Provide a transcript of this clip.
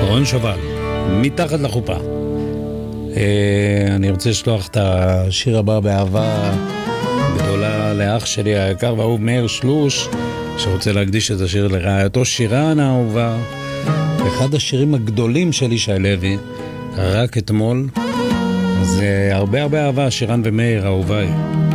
רון שובל, מתחת לחופה. אני רוצה לשלוח את השיר הבא באהבה גדולה לאח שלי היקר והאהוב מאיר שלוש, שרוצה להקדיש את השיר לרעייתו שירן האהובה. אחד השירים הגדולים של ישי לוי, רק אתמול. אז הרבה אהבה, שירן ומאיר אהוביי.